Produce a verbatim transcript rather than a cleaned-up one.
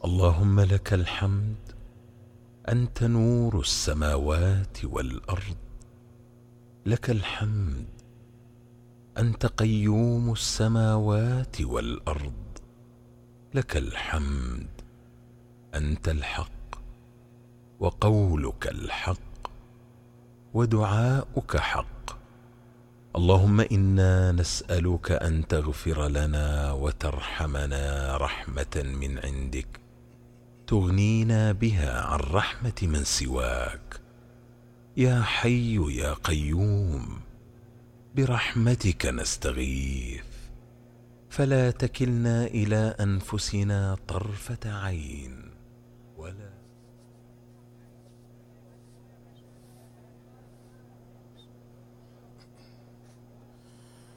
اللهم لك الحمد، أنت نور السماوات والأرض. لك الحمد، أنت قيوم السماوات والأرض. لك الحمد، أنت الحق، وقولك الحق، ودعاؤك حق. اللهم إنا نسألك أن تغفر لنا وترحمنا رحمة من عندك تغنينا بها عن رحمة من سواك. يا حي يا قيوم، برحمتك نستغيث، فلا تكلنا إلى أنفسنا طرفة عين ولا